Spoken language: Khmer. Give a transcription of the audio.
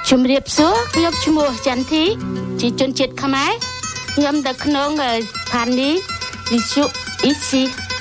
ជំរាបសួរខ្ញុំឈ្មោះចន្ទធីជាជនជាតិខ្មែរខ្ញុំនៅក្នុងស្ថានីយ៍វិទ្យុ EC